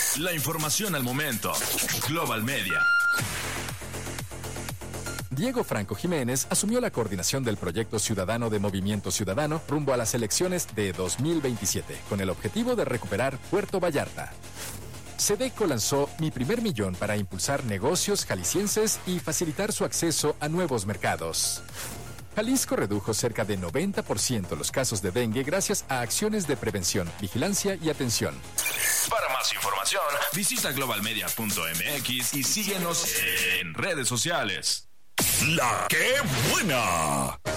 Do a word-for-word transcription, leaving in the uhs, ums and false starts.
La información al momento. Global Media. Diego Franco Jiménez asumió la coordinación del proyecto ciudadano de Movimiento Ciudadano rumbo a las elecciones de dos mil veintisiete, con el objetivo de recuperar Puerto Vallarta. Sedeco lanzó Mi Primer Millón para impulsar negocios jaliscienses y facilitar su acceso a nuevos mercados. Jalisco redujo cerca de noventa por ciento los casos de dengue gracias a acciones de prevención, vigilancia y atención. Para más información, visita global media punto m x y síguenos en redes sociales. La que buena.